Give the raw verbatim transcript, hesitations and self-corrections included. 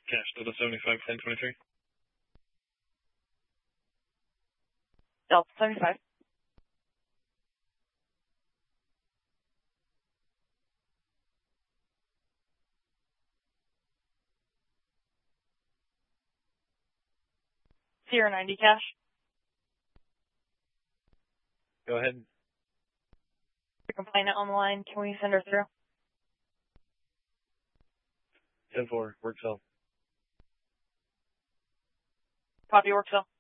Cash Delta seventy-five, ten twenty-three. Delta seventy-five. Sierra ninety cash. Go ahead. The complainant on the line. Can we send her through? ten four, work cell. Copy, work cell.